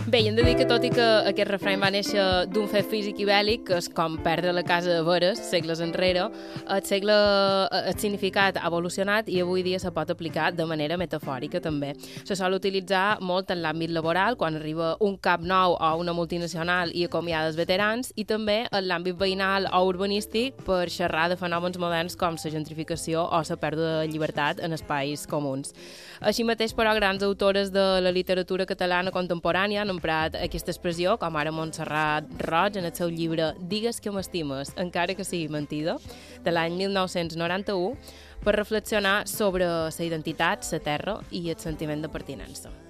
Bé, i hem de dir que tot i que aquest refrany va néixer d'un fet físic i bèl·lic, que és com perdre la casa de veres, segles enrere, el significat ha evolucionat i avui dia se pot aplicar de manera metafòrica també. Se sol utilitzar molt en l'àmbit laboral, quan arriba un cap nou o una multinacional i acomiada els veterans, i també en l'àmbit veïnal o urbanístic per xerrar de fenòmens moderns com la gentrificació o la pèrdua de llibertat en espais comuns. Així mateix, però, grans autores de la literatura catalana contemporània han emprat aquesta expressió, com ara Montserrat Roig en el seu llibre Digues que m'estimes, encara que sigui mentida, de l'any 1991, per reflexionar sobre la identitat, la terra i el sentiment de pertinença.